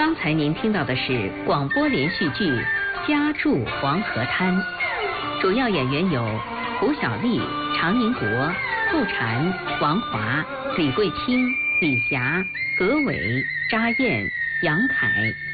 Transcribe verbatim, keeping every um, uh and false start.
刚才您听到的是广播连续剧《家住黄河滩》，主要演员有胡小丽、常宁国、傅婵、王华、李桂清、李霞、葛伟、查燕、杨凯、